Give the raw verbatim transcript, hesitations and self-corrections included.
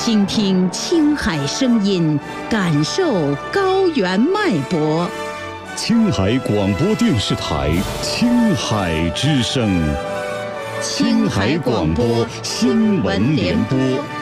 倾听青海声音，感受高原脉搏。 青海广播电视台青海之声，青海广播新闻联播。